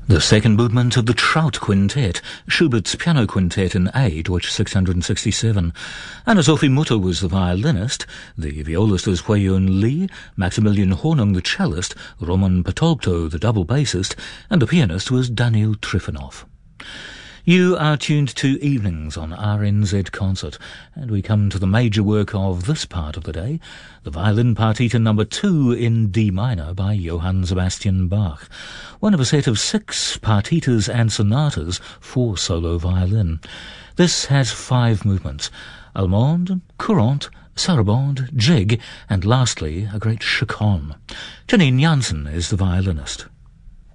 The second movement of the Trout Quintet, Schubert's Piano Quintet in A, Deutsch 667. Anna-Sophie Mutter was the violinist, the violist was Huiyun Li, Maximilian Hornung the cellist, Roman Potolto the double bassist, and the pianist was Daniel Trifonov. You are tuned to Evenings on RNZ Concert, and we come to the major work of this part of the day, the Violin Partita No. 2 in D minor by Johann Sebastian Bach, one of a set of 6 partitas and sonatas for solo violin. This has 5 movements: Allemande, Courante, Sarabande, Jig, and lastly a great chaconne. Janine Jansen is the violinist.